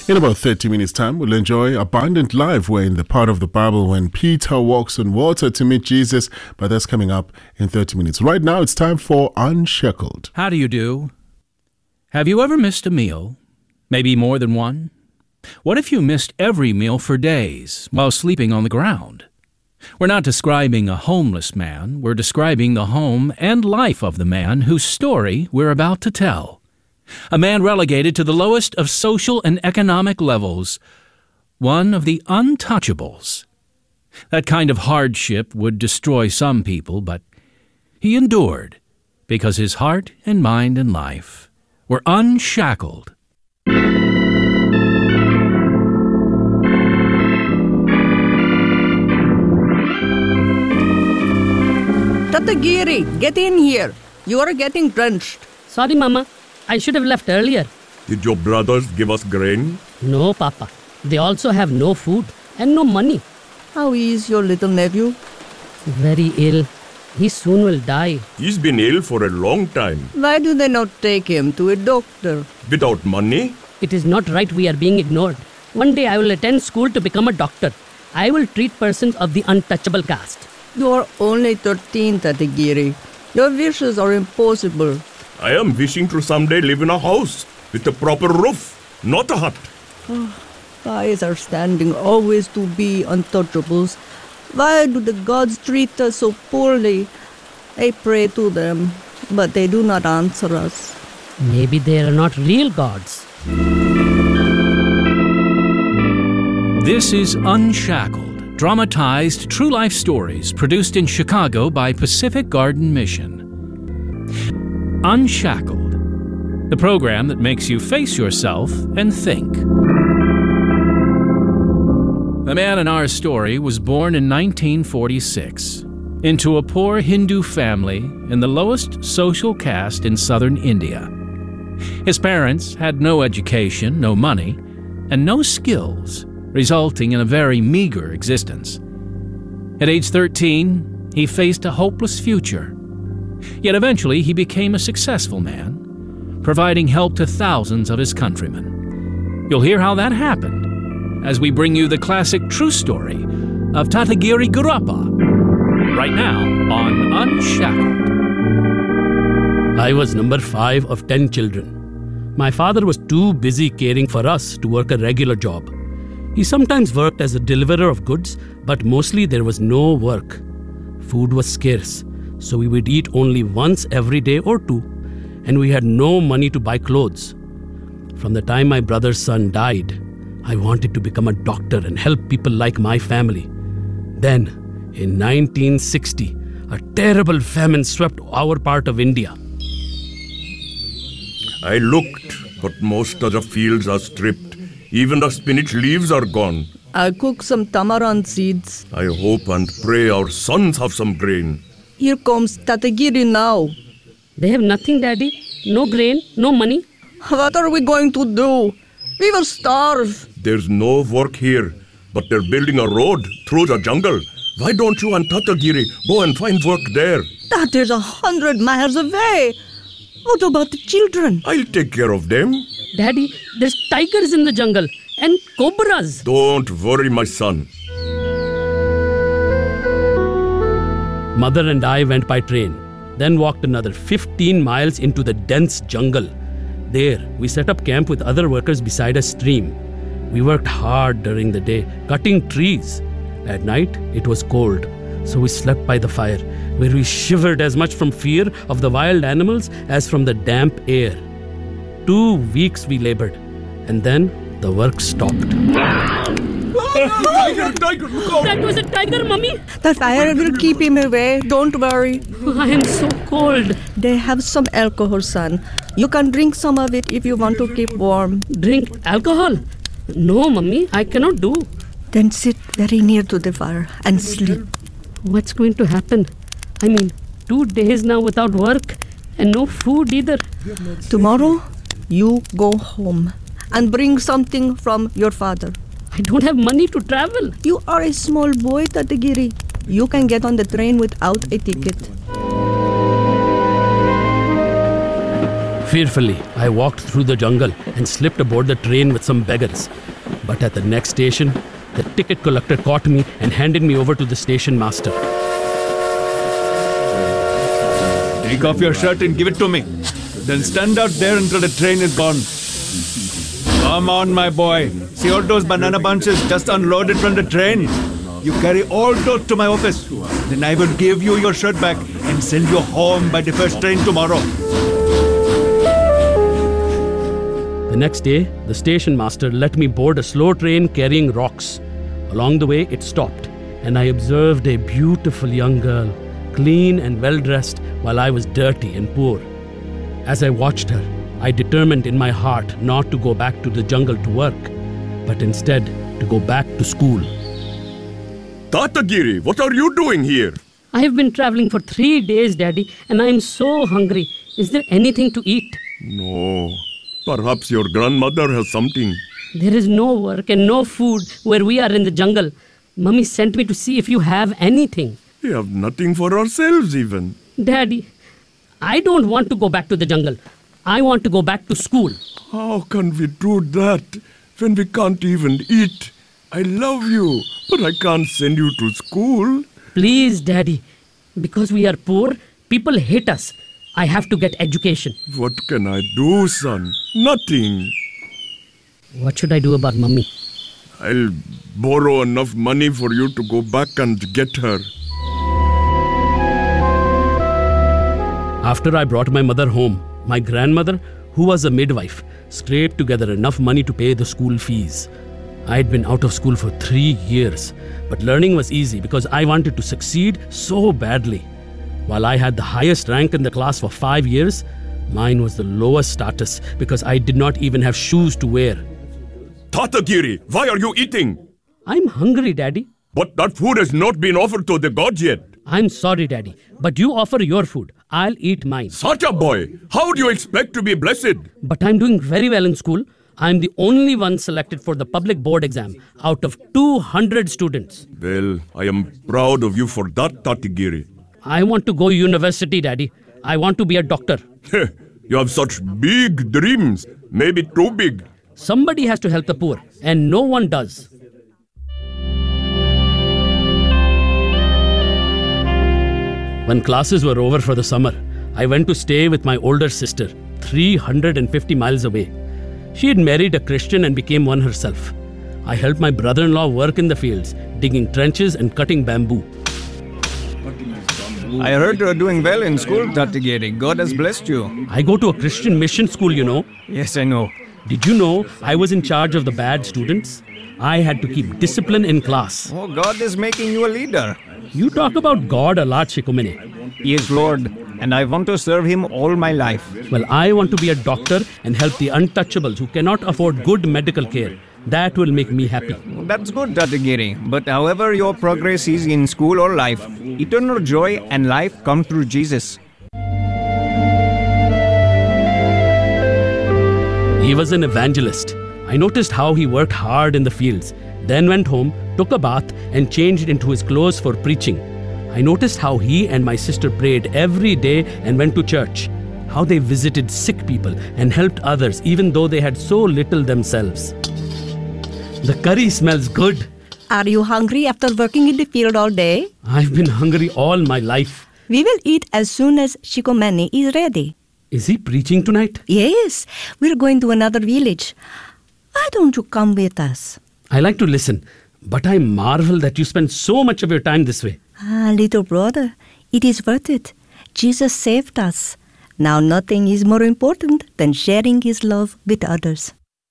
In about 30 minutes' time, we'll enjoy Abundant Life. We're in the part of the Bible when Peter walks on water to meet Jesus, but that's coming up in 30 minutes. Right now, it's time for Unshackled. How do you do? Have you ever missed a meal? Maybe more than one? What if you missed every meal for days while sleeping on the ground? We're not describing a homeless man. We're describing the home and life of the man whose story we're about to tell. A man relegated to the lowest of social and economic levels. One of the untouchables. That kind of hardship would destroy some people, but he endured because his heart and mind and life were unshackled. Tatagiri, get in here. You are getting drenched. Sorry, Mama. I should have left earlier. Did your brothers give us grain? No, Papa. They also have no food and no money. How is your little nephew? Very ill. He soon will die. He's been ill for a long time. Why do they not take him to a doctor? Without money? It is not right we are being ignored. One day I will attend school to become a doctor. I will treat persons of the untouchable caste. You are only 13, Tatagiri. Your wishes are impossible. I am wishing to someday live in a house with a proper roof, not a hut. Guys are standing always to be untouchables. Why do the gods treat us so poorly? I pray to them, but they do not answer us. Maybe they are not real gods. This is Unshackled, dramatized true life stories produced in Chicago by Pacific Garden Mission. Unshackled, the program that makes you face yourself and think. The man in our story was born in 1946 into a poor Hindu family in the lowest social caste in southern India. His parents had no education, no money, and no skills, resulting in a very meager existence. At age 13, he faced a hopeless future. Yet eventually he became a successful man, providing help to thousands of his countrymen. You'll hear how that happened as we bring you the classic true story of Tatagiri Gurappa, right now on Unshackled. I was number 5 of 10 children. My father was too busy caring for us to work a regular job. He sometimes worked as a deliverer of goods, but mostly there was no work. Food was scarce, so we would eat only once every day or two, and we had no money to buy clothes. From the time my brother's son died, I wanted to become a doctor and help people like my family. Then, in 1960, a terrible famine swept our part of India. I looked, but most of the fields are stripped. Even the spinach leaves are gone. I'll cook some tamarind seeds. I hope and pray our sons have some grain. Here comes Tatagiri now. They have nothing, Daddy. No grain, no money. What are we going to do? We will starve. There's no work here, but they're building a road through the jungle. Why don't you and Tatagiri go and find work there? That is 100 miles away. What about the children? I'll take care of them. Daddy, there's tigers in the jungle and cobras. Don't worry, my son. Mother and I went by train, then walked another 15 miles into the dense jungle. There, we set up camp with other workers beside a stream. We worked hard during the day, cutting trees. At night, it was cold, so we slept by the fire, where we shivered as much from fear of the wild animals as from the damp air. 2 weeks we labored, and then the work stopped. Tiger, look out! That was a tiger, Mummy! The fire will keep him away. Don't worry. I am so cold. They have some alcohol, son. You can drink some of it if you want to keep warm. Drink alcohol? No, Mummy, I cannot do. Then sit very near to the fire and sleep. What's going to happen? I mean, 2 days now without work and no food either. Tomorrow, you go home and bring something from your father. I don't have money to travel. You are a small boy, Tatagiri. You can get on the train without a ticket. Fearfully, I walked through the jungle and slipped aboard the train with some beggars. But at the next station, the ticket collector caught me and handed me over to the station master. Take off your shirt and give it to me. Then stand out there until the train is gone. Come on, my boy. See all those banana bunches just unloaded from the train? You carry all those to my office. Then I will give you your shirt back and send you home by the first train tomorrow. The next day, the station master let me board a slow train carrying rocks. Along the way, it stopped, and I observed a beautiful young girl, clean and well-dressed, while I was dirty and poor. As I watched her, I determined in my heart not to go back to the jungle to work, but instead to go back to school. Tatagiri, what are you doing here? I have been traveling for 3 days, Daddy, and I am so hungry. Is there anything to eat? No. Perhaps your grandmother has something. There is no work and no food where we are in the jungle. Mummy sent me to see if you have anything. We have nothing for ourselves even. Daddy, I don't want to go back to the jungle. I want to go back to school. How can we do that when we can't even eat? I love you, but I can't send you to school. Please, Daddy. Because we are poor, people hate us. I have to get education. What can I do, son? Nothing. What should I do about Mummy? I'll borrow enough money for you to go back and get her. After I brought my mother home, my grandmother, who was a midwife, scraped together enough money to pay the school fees. I had been out of school for 3 years, but learning was easy because I wanted to succeed so badly. While I had the highest rank in the class for 5 years, mine was the lowest status because I did not even have shoes to wear. Tatagiri, why are you eating? I'm hungry, Daddy. But that food has not been offered to the gods yet. I'm sorry, Daddy, but you offer your food. I'll eat mine. Such a boy! How do you expect to be blessed? But I'm doing very well in school. I'm the only one selected for the public board exam out of 200 students. Well, I am proud of you for that, Tatagiri. I want to go university, Daddy. I want to be a doctor. You have such big dreams. Maybe too big. Somebody has to help the poor, and no one does. When classes were over for the summer, I went to stay with my older sister, 350 miles away. She had married a Christian and became one herself. I helped my brother-in-law work in the fields, digging trenches and cutting bamboo. I heard you are doing well in school, Tatagiri. God has blessed you. I go to a Christian mission school, you know. Yes, I know. Did you know I was in charge of the bad students? I had to keep discipline in class. Oh, God is making you a leader. You talk about God a lot, Shikumene. He is Lord, and I want to serve Him all my life. Well, I want to be a doctor and help the untouchables who cannot afford good medical care. That will make me happy. That's good, Tatagiri. But however your progress is in school or life, eternal joy and life come through Jesus. He was an evangelist. I noticed how he worked hard in the fields, then went home, took a bath, and changed into his clothes for preaching. I noticed how he and my sister prayed every day and went to church, how they visited sick people and helped others even though they had so little themselves. The curry smells good. Are you hungry after working in the field all day? I've been hungry all my life. We will eat as soon as Shikomani is ready. Is he preaching tonight? Yes, we're going to another village. Why don't you come with us? I like to listen, but I marvel that you spend so much of your time this way. Little brother, it is worth it. Jesus saved us. Now nothing is more important than sharing His love with others.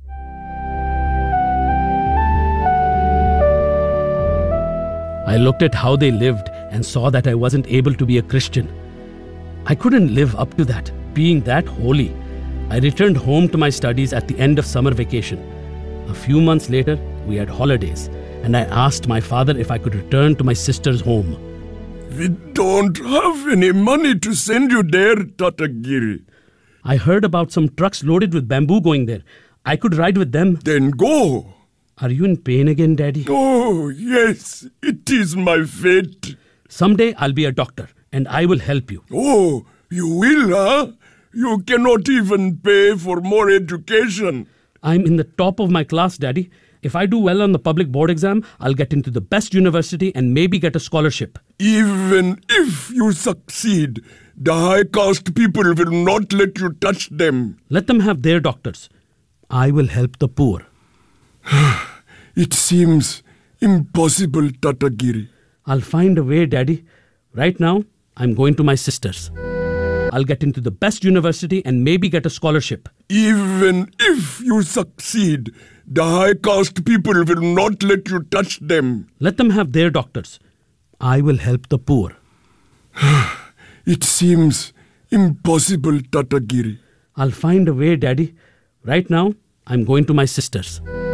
I looked at how they lived and saw that I wasn't able to be a Christian. I couldn't live up to that, being that holy. I returned home to my studies at the end of summer vacation. A few months later, we had holidays, and I asked my father if I could return to my sister's home. We don't have any money to send you there, Tatagiri. I heard about some trucks loaded with bamboo going there. I could ride with them. Then go. Are you in pain again, Daddy? Oh, yes, it is my fate. Someday I'll be a doctor, and I will help you. Oh, you will, huh? You cannot even pay for more education. I'm in the top of my class, Daddy. If I do well on the public board exam, I'll get into the best university and maybe get a scholarship. Even if you succeed, the high caste people will not let you touch them. Let them have their doctors. I will help the poor. It seems impossible, Tatagiri. I'll find a way, Daddy. Right now, I'm going to my sister's. I'll get into the best university and maybe get a scholarship. Even if you succeed, the high caste people will not let you touch them. Let them have their doctors. I will help the poor. It seems impossible, Tatagiri. I'll find a way, Daddy. Right now, I'm going to my sister's.